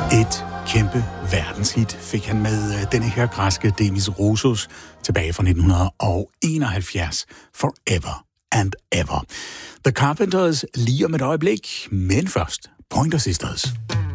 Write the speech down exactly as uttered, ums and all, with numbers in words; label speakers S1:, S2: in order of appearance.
S1: Et kæmpe verdenshit fik han med denne her græske Demis Roussos tilbage fra nitten enoghalvfjerds, Forever and Ever. The Carpenters lige om et øjeblik, men først Pointer Sisters.